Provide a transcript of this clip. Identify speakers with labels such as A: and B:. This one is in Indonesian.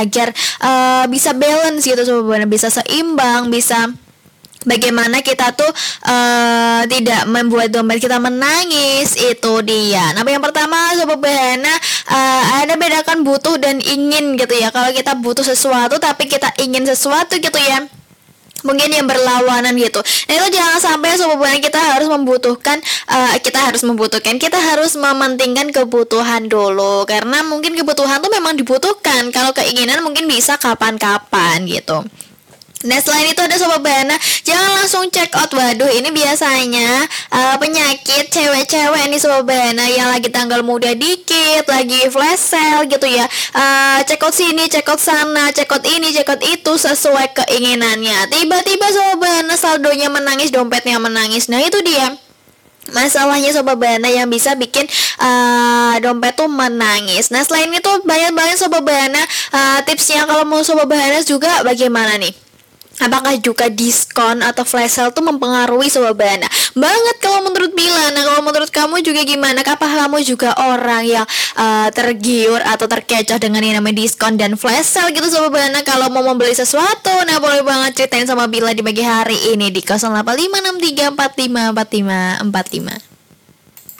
A: agar bisa balance gitu Sobat Buana, bisa seimbang, bisa bagaimana kita tuh tidak membuat dompet kita menangis. Itu dia. Nah, yang pertama Sobat Bahana, ada bedakan butuh dan ingin gitu ya. Kalau kita butuh sesuatu tapi kita ingin sesuatu gitu ya, mungkin yang berlawanan gitu. Nah, itu jangan sampai Sobat Buana kita harus mementingkan kebutuhan dulu, karena mungkin kebutuhan tuh memang dibutuhkan, kalau keinginan mungkin bisa kapan-kapan gitu. Nah, selain itu ada Sobat Bahana, jangan langsung check out. Waduh, ini biasanya penyakit cewek-cewek nih Sobat Bahana, yang lagi tanggal muda dikit, lagi flash sale gitu ya. Check out sini, check out sana, check out ini, check out itu sesuai keinginannya. Tiba-tiba Sobat Bahana saldonya menangis, dompetnya menangis. Nah, itu dia masalahnya Sobat Bahana yang bisa bikin dompet tuh menangis. Nah, selain itu banyak banget Sobat Bahana tipsnya. Kalau mau Sobat Bahana juga bagaimana nih? Apakah juga diskon atau flash sale tuh mempengaruhi Sobat Bahana? Banget kalau menurut Bila. Nah, kalau menurut kamu juga gimana? Apakah kamu juga orang yang tergiur atau terkecoh dengan yang namanya diskon dan flash sale gitu Sobat Bahana? Kalau mau membeli sesuatu, nah boleh banget ceritain sama Bila di pagi hari ini di 0856345454.